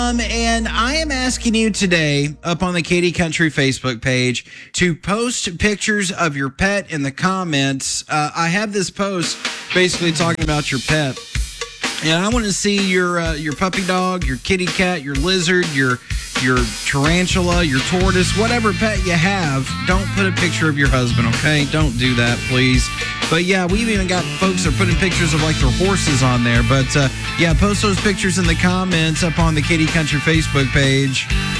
And I am asking you today up on the Katie Country Facebook page to post pictures of your pet in the comments. I have this post basically talking about your pet. And I want to see your puppy dog, your kitty cat, your lizard, your tarantula, your tortoise, whatever pet you have. Don't put a picture of your husband, okay? Don't do that, please. But yeah, we've even got folks that are putting pictures of like their horses on there. But yeah, post those pictures in the comments up on the Katie Country Facebook page.